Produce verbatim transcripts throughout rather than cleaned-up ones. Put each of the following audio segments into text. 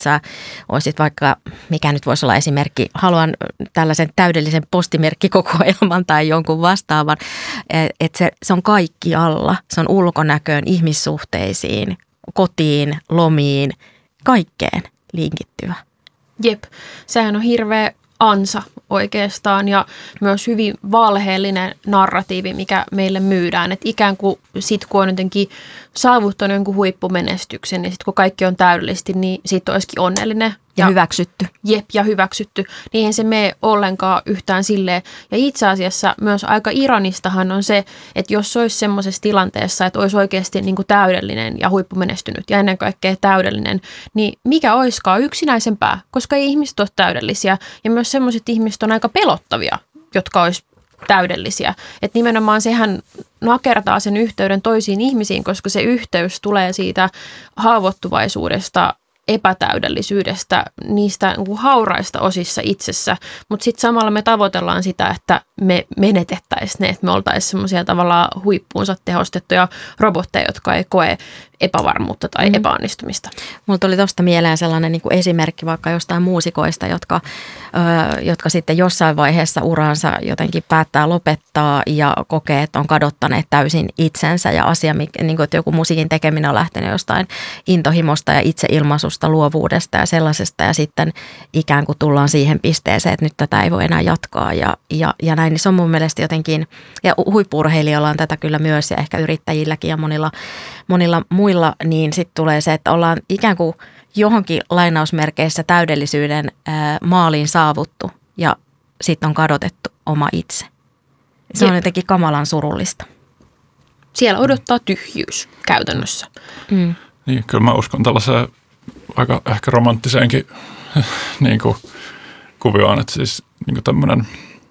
sä olisit vaikka, mikä nyt voisi olla esimerkki, haluan tällaisen täydellisen postimerkkikokoelman tai jonkun vastaavan, että se, se on kaikki alla. Se on ulkonäköön, ihmissuhteisiin, kotiin, lomiin, kaikkeen linkittyvä. Jep, sehän on hirveä ansa oikeastaan ja myös hyvin valheellinen narratiivi, mikä meille myydään. Että ikään kuin sit kun on jotenkin saavuttanut jonkun huippumenestyksen, niin sitten kun kaikki on täydellisesti, niin sitten olisikin onnellinen. Ja, ja hyväksytty. Jep, ja hyväksytty. Niin eihän se mene ollenkaan yhtään silleen. Ja itse asiassa myös aika ironistahan on se, että jos olisi semmoisessa tilanteessa, että olisi oikeasti niin kuin täydellinen ja huippumenestynyt ja ennen kaikkea täydellinen, niin mikä olisikaan yksinäisempää, koska ei ihmiset ole täydellisiä. Ja myös semmoiset ihmiset on aika pelottavia, jotka olisi täydellisiä. Että nimenomaan sehän nakertaa sen yhteyden toisiin ihmisiin, koska se yhteys tulee siitä haavoittuvaisuudesta, epätäydellisyydestä, niistä niin kuin hauraista osissa itsessä, mutta sitten samalla me tavoitellaan sitä, että me menetettäisiin ne, että me oltaisiin semmoisia tavallaan huippuunsa tehostettuja robotteja, jotka ei koe epävarmuutta tai mm. epäonnistumista. Mulla tuli tuosta mieleen sellainen niin kuin esimerkki vaikka jostain muusikoista, jotka, ö, jotka sitten jossain vaiheessa uraansa jotenkin päättää lopettaa ja kokee, että on kadottaneet täysin itsensä ja asia, niin kuin, että joku musiikin tekeminen on lähtenyt jostain intohimosta ja itseilmaisusta, luovuudesta ja sellaisesta ja sitten ikään kuin tullaan siihen pisteeseen, että nyt tätä ei voi enää jatkaa ja, ja, ja näin, niin se on mun mielestä jotenkin, ja huippu-urheilijoilla on tätä kyllä myös ja ehkä yrittäjilläkin ja monilla, monilla muilla, niin sitten tulee se, että ollaan ikään kuin johonkin lainausmerkeissä täydellisyyden ää, maaliin saavuttu ja sitten on kadotettu oma itse. Se Jep. on jotenkin kamalan surullista. Siellä odottaa tyhjyys käytännössä. Mm. Niin, kyllä mä uskon tällaiseen aika ehkä romanttiseenkin niin kuin kuvioon, että siis niin kuin tämmöinen,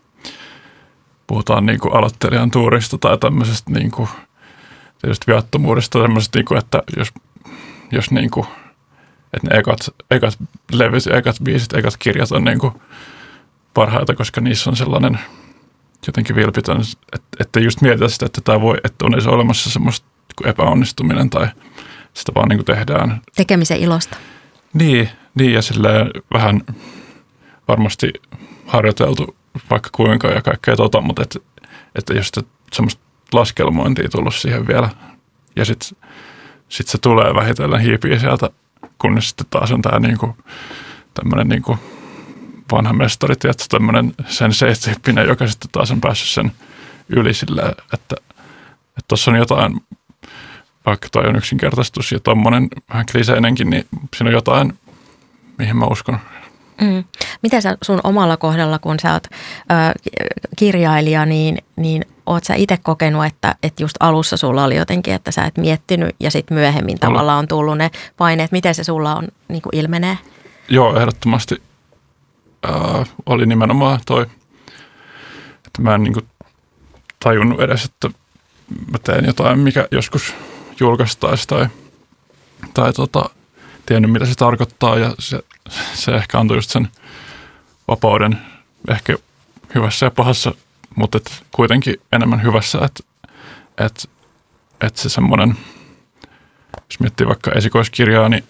puhutaan niin kuin aloittelijan tuurista tai tämmöisestä niin kuin tietysti viattomuudesta tämmöisestä, niin kuin, että jos, jos niin kuin, että ne ekat, ekat levyt, ekat biisit, ekat kirjat on niin kuin parhaita, koska niissä on sellainen jotenkin vilpitön, että, että just mietitä sitä, että tämä voi, että on olemassa semmoista epäonnistuminen tai sitä vaan niin kuin tehdään. Tekemisen ilosta. Niin, niin ja silleen vähän varmasti harjoiteltu vaikka kuinka ja kaikkea tota, mutta että, että jos semmoista laskelmointia tullut siihen vielä ja sitten sit se tulee vähitellen hiipii sieltä, kunnes sitten taas on tämä niinku, tämmöinen niinku vanha mestari, tietysti tämmöinen sensei-tyyppinen, joka sitten taas on päässyt sen yli silleen, että tuossa on jotain, vaikka toi on yksinkertaistus ja tommonen vähän kliseinenkin, niin siinä on jotain, mihin mä uskon. Mm. Miten sä sun omalla kohdalla, kun sä oot ö, kirjailija, niin, niin oot sä itse kokenut, että, että just alussa sulla oli jotenkin, että sä et miettinyt ja sitten myöhemmin Olen. tavallaan on tullut ne paineet. Miten se sulla on, niin kuin ilmenee? Joo, ehdottomasti äh, oli nimenomaan toi, että mä en niin kuin tajunnut edes, että mä teen jotain, mikä joskus julkaistaisi tai, tai tota, tiennyt, mitä se tarkoittaa ja se, se ehkä antoi just sen vapauden ehkä hyvässä ja pahassa, mutta et kuitenkin enemmän hyvässä, että et, et se semmoinen, jos miettii vaikka esikoiskirjaa, niin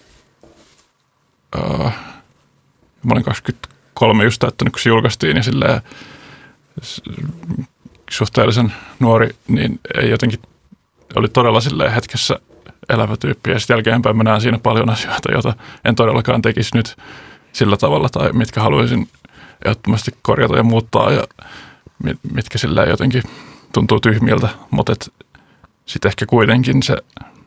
ää, mä olin kaksikymmentäkolme just täyttänyt, kun se julkaistiin, niin silleen suhteellisen nuori, niin ei jotenkin, oli todella silleen hetkessä elävä tyyppi ja sitten jälkeenpäin mä näen siinä paljon asioita, joita en todellakaan tekisi nyt sillä tavalla tai mitkä haluaisin ehdottomasti korjata ja muuttaa ja mitkä silleen jotenkin tuntuu tyhmiltä, mutta sitten ehkä kuitenkin se,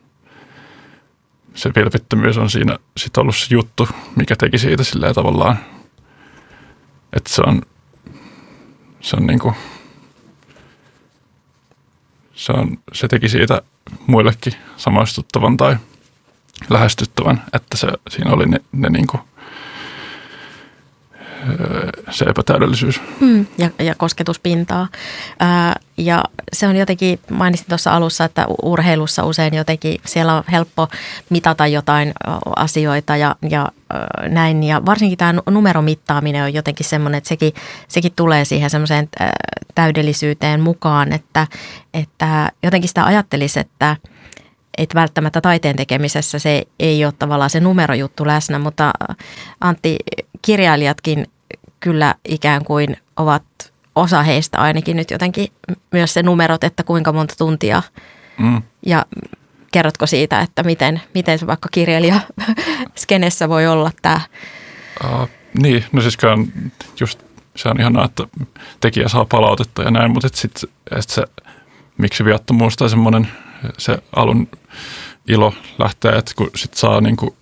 se vilpittömyys on siinä sitten ollut se juttu, mikä teki siitä silleen tavallaan, että se on, se on niinku, se, on, se teki siitä muillekin samaistuttavan tai lähestyttävän, että se, siinä oli ne, ne niinku, se epätäydellisyys. Mm, ja, ja kosketuspintaa. Ää, ja se on jotenkin, mainitsin tuossa alussa, että urheilussa usein jotenkin siellä on helppo mitata jotain asioita ja, ja ää, näin. Ja varsinkin tämä numeromittaaminen on jotenkin semmoinen, että sekin, sekin tulee siihen semmoiseen täydellisyyteen mukaan, että, että jotenkin sitä ajattelisi, että et välttämättä taiteen tekemisessä se ei ole tavallaan se numerojuttu läsnä, mutta Antti, kirjailijatkin kyllä ikään kuin ovat osa heistä ainakin nyt jotenkin myös se numerot, että kuinka monta tuntia mm. ja kerrotko siitä, että miten, miten se vaikka kirjailija skenessä voi olla tämä? Uh, niin, no siis just se on ihanaa, että tekijä saa palautetta ja näin, mutta sitten et se, miksi viattomuus tai semmoinen se alun ilo lähtee, että kun sit saa niinku,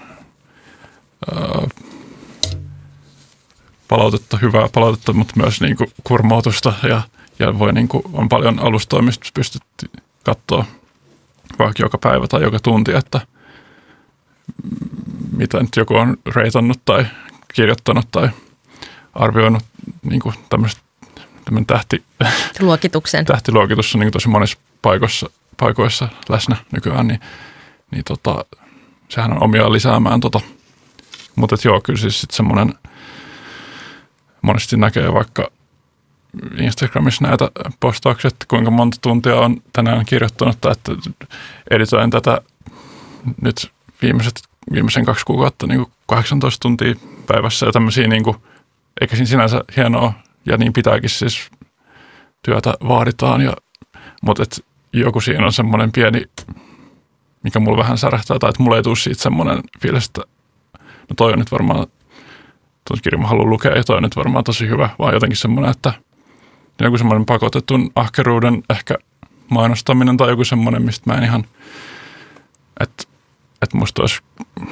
uh, palautetta, hyvää palautetta, mutta myös niinku kurmautusta ja, ja voi niinku, on paljon alustoja, mistä pystyt katsoa vaikka joka päivä tai joka tunti, että mitä nyt joku on reitannut tai kirjoittanut tai arvioinut niinku tämmöistä tähti, luokituksen. Tähtiluokitus on niinku tosi monissa paikoissa, paikoissa läsnä nykyään, niin, niin tota, sehän on omiaan lisäämään tota. Mutta joo, kyllä siis sitten semmoinen monesti näkee vaikka Instagramissa näitä postauksia, että kuinka monta tuntia on tänään kirjoittanut, tai että editoin tätä nyt viimeiset, viimeisen kaksi kuukautta niin kuin kahdeksantoista tuntia päivässä ja tämmöisiä, niin kuin, eikä siinä sinänsä hienoa, ja niin pitääkin siis työtä vaaditaan, ja, mutta et joku siinä on semmoinen pieni, mikä mulla vähän särähtää, tai että mulla ei tule siitä semmoinen fiilis, että no toi on nyt varmaan, tuon kirjan mä haluan lukea, ja toi on nyt varmaan tosi hyvä, vaan jotenkin semmoinen, että joku semmoinen pakotetun ahkeruuden ehkä mainostaminen tai joku semmoinen, mistä mä en ihan, että, että musta olisi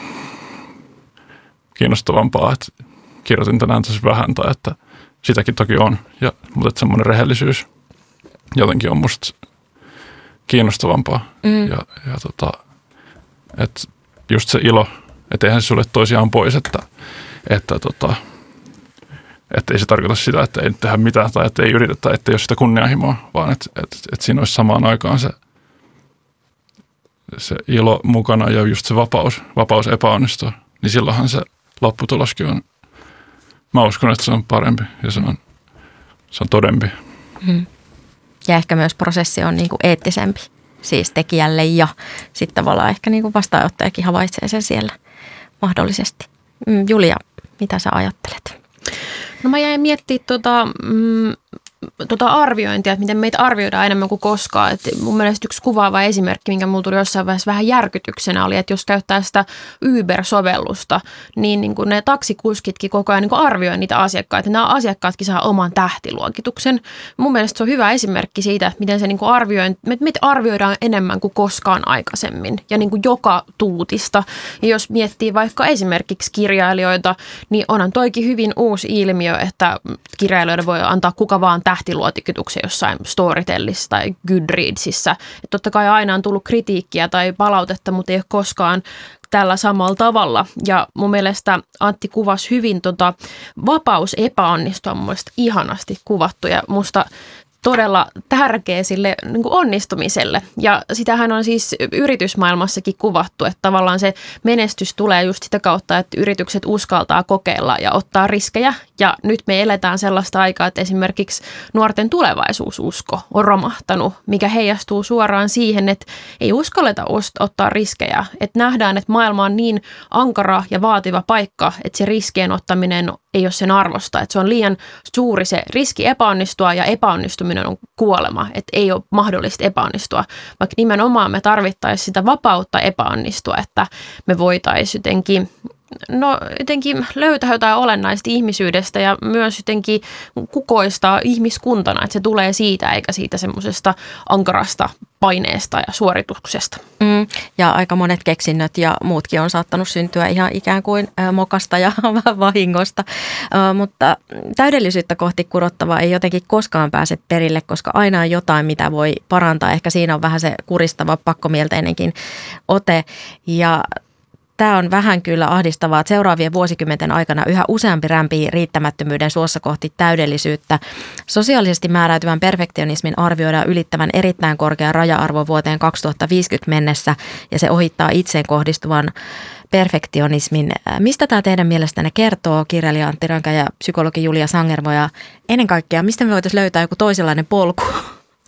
kiinnostavampaa, että kirjoitin tänään tosi vähän tai että sitäkin toki on, ja, mutta että semmoinen rehellisyys jotenkin on musta kiinnostavampaa. Mm. Ja, ja tota, että just se ilo, että eihän se sulle toisiaan pois, että, että tota, että ei se tarkoita sitä, että ei tehdä mitään tai että ei yritetä tai että ei ole sitä kunnianhimoa, vaan että, että, että siinä olisi samaan aikaan se, se ilo mukana ja just se vapaus, vapaus epäonnistua. Niin silloinhan se lopputuloskin on, mä uskon, että se on parempi ja se on, se on todempi. Hmm. Ja ehkä myös prosessi on niin kuin eettisempi, siis tekijälle ja sitten tavallaan ehkä niin kuin vastaanottajakin havaitsee sen siellä mahdollisesti. Julia, mitä sä ajattelet? No mä jäin miettimään tuota, mm, tuota arviointia, että miten meitä arvioidaan enemmän kuin koskaan. Et mun mielestä yksi kuvaava esimerkki, minkä mulla tuli jossain vaiheessa vähän järkytyksenä oli, että jos käyttää sitä Uber-sovellusta, niin, niin kuin ne taksikuskitkin koko ajan niin kuin arvioi niitä asiakkaita. Nämä asiakkaatkin saa oman tähtiluokituksen. Mun mielestä se on hyvä esimerkki siitä, että miten se niin kuin arvioi, meitä arvioidaan enemmän kuin koskaan aikaisemmin ja niin kuin joka tuutista. Ja jos miettii vaikka esimerkiksi kirjailijoita, niin onhan toikin hyvin uusi ilmiö, että kirjailijoille voi antaa kuka vaan tähtiluokituksen jossain Storytellissa tai Goodreadsissa. Että totta kai aina on tullut kritiikkiä tai palautetta, mutta ei ole koskaan tällä samalla tavalla. Ja mun mielestä Antti kuvasi hyvin tota vapaus epäonnistua, mun mielestä ihanasti kuvattu ja musta todella tärkeä sille niin kuin onnistumiselle. Ja sitähän on siis yritysmaailmassakin kuvattu, että tavallaan se menestys tulee just sitä kautta, että yritykset uskaltaa kokeilla ja ottaa riskejä. Ja nyt me eletään sellaista aikaa, että esimerkiksi nuorten tulevaisuususko on romahtanut, mikä heijastuu suoraan siihen, että ei uskalleta ottaa riskejä. Että nähdään, että maailma on niin ankara ja vaativa paikka, että se riskien ottaminen ei ole sen arvosta. Että se on liian suuri se riski epäonnistua ja epäonnistuminen on kuolema, että ei ole mahdollista epäonnistua, vaikka nimenomaan me tarvittaisiin sitä vapautta epäonnistua, että me voitaisiin jotenkin, no, jotenkin löytää jotain olennaista ihmisyydestä ja myös jotenkin kukoistaa ihmiskuntana, että se tulee siitä eikä siitä semmoisesta ankarasta paineesta ja suorituksesta. Mm, ja aika monet keksinnöt ja muutkin on saattanut syntyä ihan ikään kuin ä, mokasta ja vahingosta, ä, mutta täydellisyyttä kohti kurottava ei jotenkin koskaan pääse perille, koska aina on jotain, mitä voi parantaa. Ehkä siinä on vähän se kuristava pakkomielteinenkin ote ja tämä on vähän kyllä ahdistavaa, että seuraavien vuosikymmenten aikana yhä useampi rämpii riittämättömyyden suossa kohti täydellisyyttä. Sosiaalisesti määräytyvän perfektionismin arvioidaan ylittävän erittäin korkean raja-arvo vuoteen kaksituhattaviisikymmentä mennessä ja se ohittaa itseen kohdistuvan perfektionismin. Mistä tämä teidän mielestänne kertoo, kirjailija Antti Rönkä ja psykologi Julia Sangermo ja ennen kaikkea, mistä me voitaisiin löytää joku toisenlainen polku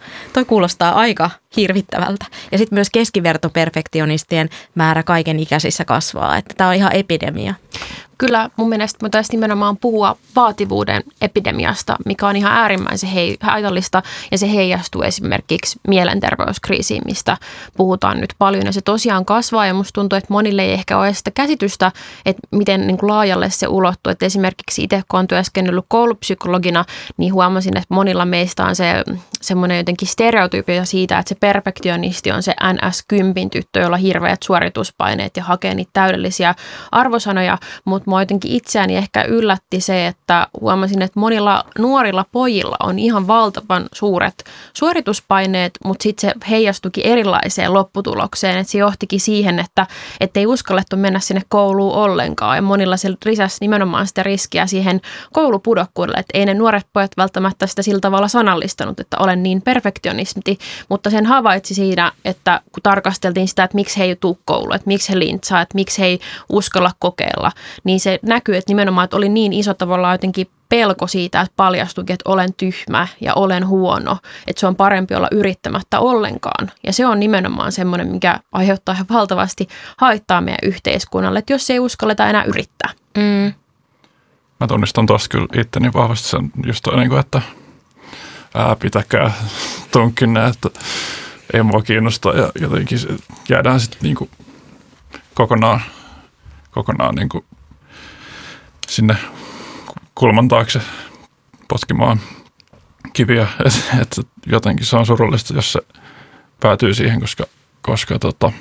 Toi kuulostaa aika hirvittävältä. Ja sitten myös keskivertoperfektionistien määrä kaiken ikäisissä kasvaa. Että tämä on ihan epidemia. Kyllä mun mielestä me taisi nimenomaan puhua vaativuuden epidemiasta, mikä on ihan äärimmäisen hei, haitallista ja se heijastuu esimerkiksi mielenterveyskriisiin, mistä puhutaan nyt paljon ja se tosiaan kasvaa ja musta tuntuu, että monille ei ehkä ole sitä käsitystä, että miten niin kuin laajalle se ulottuu. Että esimerkiksi itse kun olen työskennellyt koulupsykologina, niin huomasin, että monilla meistä on se semmoinen jotenkin stereotypia siitä, että se perfektionisti on se N S kymmenen tyttö, jolla on hirveät suorituspaineet ja hakee niitä täydellisiä arvosanoja, mutta mua jotenkin itseäni ehkä yllätti se, että huomasin, että monilla nuorilla pojilla on ihan valtavan suuret suorituspaineet, mutta sitten se heijastuikin erilaiseen lopputulokseen, että se johtikin siihen, että ei uskallettu mennä sinne kouluun ollenkaan ja monilla se lisäsi nimenomaan sitä riskiä siihen koulupudokkuudelle, että ei ne nuoret pojat välttämättä sitä sillä tavalla sanallistanut, että olen niin perfektionisti, mutta sen havaitsi siinä, että kun tarkasteltiin sitä, että miksi he ei tule kouluun, että miksi he lintsaa, että miksi he ei uskalla kokeilla, niin se näkyy, että nimenomaan että oli niin iso tavallaan jotenkin pelko siitä, että paljastuikin, että olen tyhmä ja olen huono, että se on parempi olla yrittämättä ollenkaan. Ja se on nimenomaan semmoinen, mikä aiheuttaa ihan valtavasti haittaa meidän yhteiskunnalle, että jos ei uskalleta enää yrittää. Mm. Mä tunnistan tuosta kyllä itteni vahvasti sen just toi, että ää, pitäkää tonkkinne, että ei mua kiinnosta ja jotenkin jäädään sitten niinku kokonaan, kokonaan niinku sinne kulman taakse potkimaan kiviä. Että et jotenkin se on surullista, jos se päätyy siihen, koska, koska tota,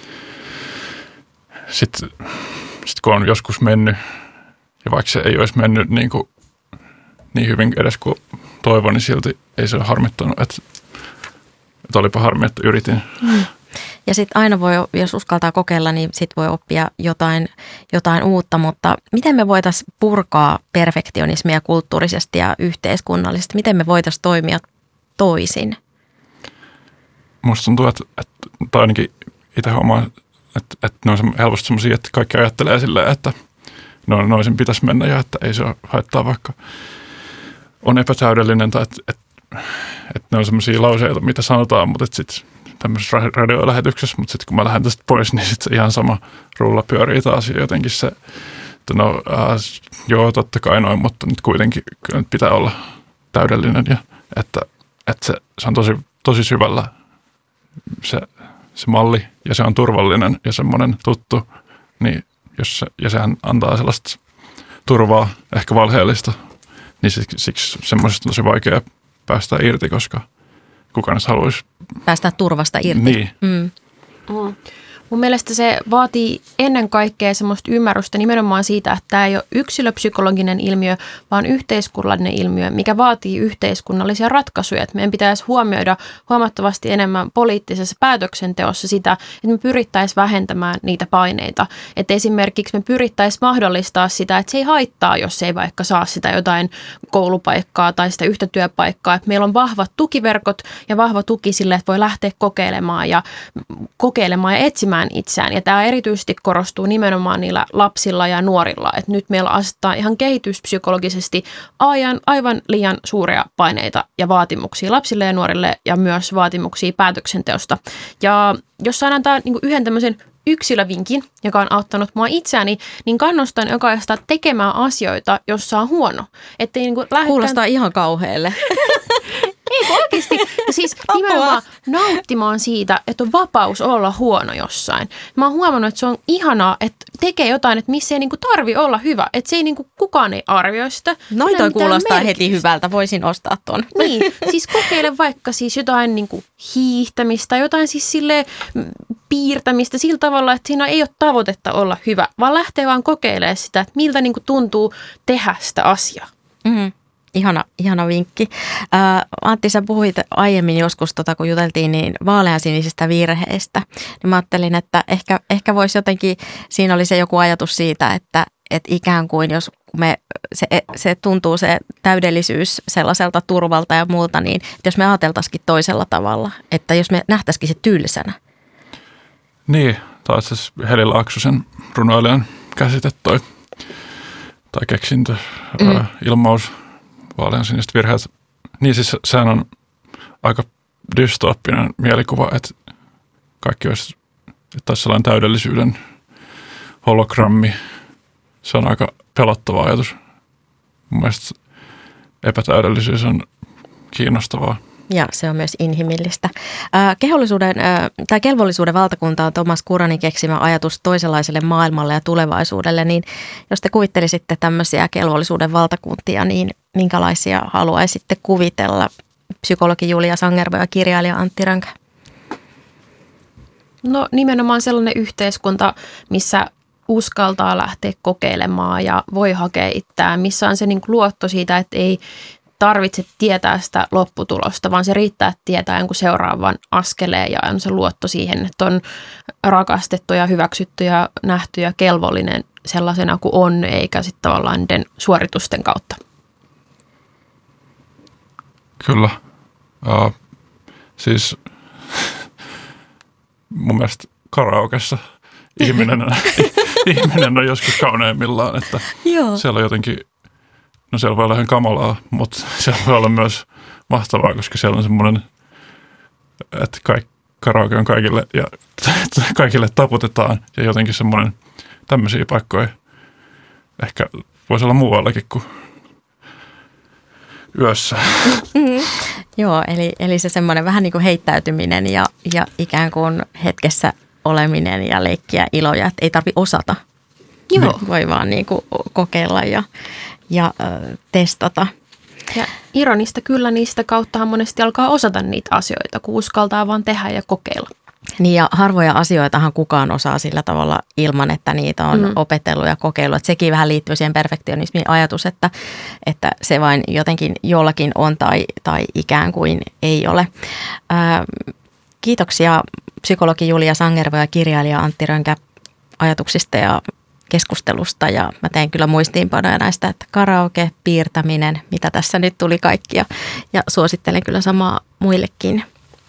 sitten sit kun on joskus mennyt, ja vaikka se ei olisi mennyt niin, kuin, niin hyvin edes kuin toivon, niin silti ei se ole harmittanut, että, että olipa harmi, että yritin. Mm. Ja sitten aina voi, jos uskaltaa kokeilla, niin sitten voi oppia jotain, jotain uutta, mutta miten me voitaisiin purkaa perfektionismia kulttuurisesti ja yhteiskunnallisesti? Miten me voitaisiin toimia toisin? Musta tuntuu, että, että tai ainakin itse huomaan, että, että ne on helposti sellaisia, että kaikki ajattelee silleen, että no, noisin pitäisi mennä ja että ei se haittaa, vaikka on epätäydellinen tai että, että, että ne on sellaisia lauseita, mitä sanotaan, mutta että sitten tämmöisessä radiolähetyksessä, mutta sitten kun mä lähden tästä pois, niin sitten se ihan sama rulla pyörii taas ja jotenkin se, että no äh, joo, totta kai noin, mutta nyt kuitenkin nyt pitää olla täydellinen ja että, että se, se on tosi, tosi syvällä se, se malli ja se on turvallinen ja semmoinen tuttu, niin jos se, ja sehän antaa sellaista turvaa, ehkä valheellista, niin siksi, siksi semmoisesta on tosi vaikea päästä irti, koska kukaan edes haluaisi päästä turvasta irti. Niin. Mm. Mm. Mun mielestä se vaatii ennen kaikkea semmoista ymmärrystä nimenomaan siitä, että tämä ei ole yksilöpsykologinen ilmiö, vaan yhteiskunnallinen ilmiö, mikä vaatii yhteiskunnallisia ratkaisuja. Että meidän pitäisi huomioida huomattavasti enemmän poliittisessa päätöksenteossa sitä, että me pyrittäisiin vähentämään niitä paineita. Että esimerkiksi me pyrittäisiin mahdollistaa sitä, että se ei haittaa, jos ei vaikka saa sitä jotain koulupaikkaa tai sitä yhtä työpaikkaa. Että meillä on vahvat tukiverkot ja vahva tuki sille, että voi lähteä kokeilemaan ja kokeilemaan ja etsimään itseään. Ja tämä erityisesti korostuu nimenomaan niillä lapsilla ja nuorilla. Että nyt meillä asettaa ihan kehityspsykologisesti aivan, aivan liian suuria paineita ja vaatimuksia lapsille ja nuorille ja myös vaatimuksia päätöksenteosta. Ja jos saadaan antaa niin kuin yhden tämmöisen yksilövinkin, joka on auttanut mua itseäni, niin kannustan jokaista tekemään asioita, jossa on huono. Ettei niin kuin lähdetään... Kuulostaa ihan kauhealle. Ei oikeasti. Ja siis nimenomaan nauttimaan siitä, että on vapaus olla huono jossain. Mä oon huomannut, että se on ihanaa, että tekee jotain, että missä ei niinku tarvi olla hyvä. Että se ei niinku, kukaan ei arvioi sitä. Noin toi kuulostaa heti hyvältä. Voisin ostaa ton. Niin. Siis kokeile vaikka siis jotain niinku hiihtämistä, jotain siis silleen piirtämistä sillä tavalla, että siinä ei ole tavoitetta olla hyvä, vaan lähtee vaan kokeilemaan sitä, että miltä niinku tuntuu tehdä sitä asiaa. Mm. Ihana, ihana vinkki. Ää, Antti, sä puhuit aiemmin joskus, tota, kun juteltiin, niin vaaleansinisistä virheistä. Niin mä ajattelin, että ehkä, ehkä voisi jotenkin, siinä oli se joku ajatus siitä, että, että ikään kuin jos me, se, se tuntuu se täydellisyys sellaiselta turvalta ja muulta, niin että jos me ajateltaisikin toisella tavalla, että jos me nähtäisikin se tylsänä. Niin, tämä on siis Heli Laaksosen runoilijan käsite toi, tai keksintö, mm. ää, ilmaus. Vaaleansiniset virheet. Niin siis sehän on aika dystooppinen mielikuva, että kaikki olisi, että olisi sellainen täydellisyyden hologrammi. Se on aika pelottava ajatus. Mun mielestä epätäydellisyys on kiinnostavaa. Ja se on myös inhimillistä. Äh, kehollisuuden, äh, tai kelvollisuuden valtakunta on Thomas Kuranin keksimä ajatus toisenlaiselle maailmalle ja tulevaisuudelle. Niin jos te kuvittelisitte tämmöisiä kelvollisuuden valtakuntia, niin minkälaisia haluaisitte kuvitella? Psykologi Julia Sangervo ja kirjailija Antti Rönkä. No nimenomaan sellainen yhteiskunta, missä uskaltaa lähteä kokeilemaan ja voi hakea itseään, missä on se niin kuin luotto siitä, että ei tarvitse tietää sitä lopputulosta, vaan se riittää, että tietää jonkun seuraavan askeleen ja on se luotto siihen, että on rakastettu ja hyväksytty ja nähty ja kelvollinen sellaisena kuin on, eikä sitten tavallaan niiden suoritusten kautta. Kyllä. Uh, siis mun mielestä karaokessa ihminen, ihminen on joskus kauneimmillaan, että Joo. siellä on jotenkin, no siellä voi olla ihan kamalaa, mutta siellä voi olla myös mahtavaa, koska siellä on semmoinen, että kaik, karaoke on kaikille ja kaikille taputetaan ja jotenkin semmoinen tämmöisiä paikkoja ehkä voisi olla muuallakin kuin yössä. Mm-hmm. Joo, eli, eli se semmoinen vähän niin kuin heittäytyminen ja, ja ikään kuin hetkessä oleminen ja leikkiä iloja, että ei tarvitse osata. Joo. Voi vaan niin kuin kokeilla ja, ja ö, testata. Ja ironista kyllä niistä kauttahan monesti alkaa osata niitä asioita, kun uskaltaa vaan tehdä ja kokeilla. Niin ja harvoja asioitahan kukaan osaa sillä tavalla ilman, että niitä on mm. opetellut ja kokeillut. Että sekin vähän liittyy siihen perfektionismin ajatus, että, että se vain jotenkin jollakin on tai, tai ikään kuin ei ole. Ää, kiitoksia psykologi Julia Sangervo ja kirjailija Antti Rönkä ajatuksista ja keskustelusta. Ja mä tein kyllä muistiinpanoja näistä, että karaoke, piirtäminen, mitä tässä nyt tuli kaikkia. Ja suosittelen kyllä samaa muillekin.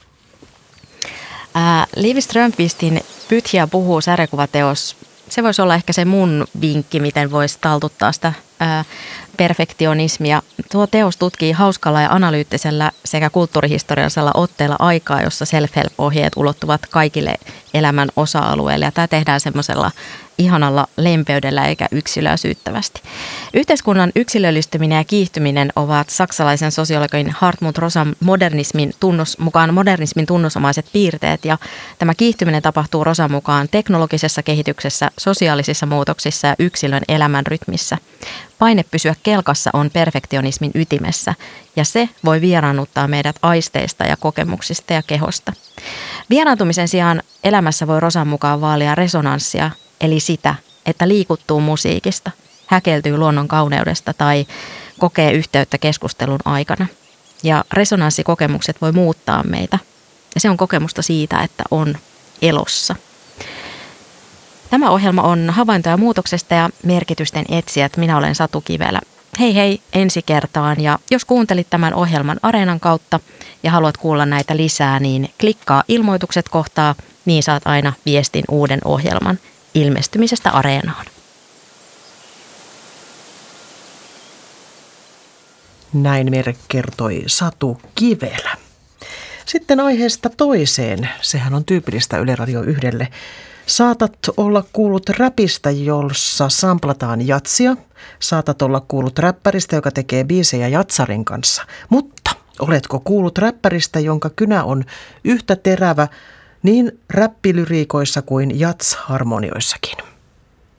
Ää, Liivi Strömqvistin Pythiä puhuu -sarjakuvateos, se voisi olla ehkä se mun vinkki, miten voisi taltuttaa sitä ää, perfektionismia. Tuo teos tutkii hauskalla ja analyyttisellä sekä kulttuurihistoriallisella otteella aikaa, jossa self-help-ohjeet ulottuvat kaikille elämän osa-alueille. Ja tämä tehdään semmoisella ihanalla lempeydellä eikä yksilöä syyttävästi. Yhteiskunnan yksilöllistyminen ja kiihtyminen ovat saksalaisen sosiologin Hartmut Rosan modernismin tunnus, mukaan modernismin tunnusomaiset piirteet. Ja tämä kiihtyminen tapahtuu Rosan mukaan teknologisessa kehityksessä, sosiaalisissa muutoksissa ja yksilön elämän rytmissä. Paine pysyä kelkassa on perfektionismin ytimessä ja se voi vieraannuttaa meidät aisteista ja kokemuksista ja kehosta. Vieraantumisen sijaan elämässä voi Rosan mukaan vaalia resonanssia, eli sitä, että liikuttuu musiikista, häkeltyy luonnon kauneudesta tai kokee yhteyttä keskustelun aikana. Ja resonanssikokemukset voi muuttaa meitä ja se on kokemusta siitä, että on elossa. Tämä ohjelma on havaintoja muutoksesta ja merkitysten etsijät. Minä olen Satu Kivelä. Hei hei ensi kertaan ja jos kuuntelit tämän ohjelman Areenan kautta ja haluat kuulla näitä lisää, niin klikkaa ilmoitukset kohtaa, niin saat aina viestin uuden ohjelman ilmestymisestä Areenaan. Näin meille kertoi Satu Kivelä. Sitten aiheesta toiseen. Sehän on tyypillistä Yle Radio yhdelle. Saatat olla kuullut räpistä, jossa samplataan jatsia. Saatat olla kuullut räppäristä, joka tekee biisejä jatsarin kanssa. Mutta oletko kuullut räppäristä, jonka kynä on yhtä terävä niin räppilyriikoissa kuin jats-harmonioissakin?